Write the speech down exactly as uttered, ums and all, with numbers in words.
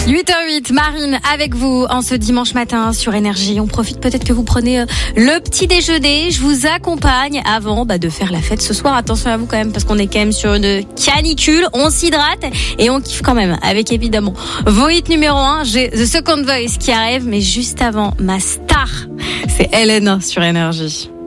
huit heures huit, Marine avec vous en ce dimanche matin sur Énergie. On profite peut-être que vous prenez le petit déjeuner. Je vous accompagne avant bah, de faire la fête ce soir. Attention à vous quand même parce qu'on est quand même sur une canicule. On s'hydrate et on kiffe quand même avec évidemment vos hits numéro un. J'ai The Second Voice qui arrive, mais juste avant ma star, c'est Hélène sur Énergie.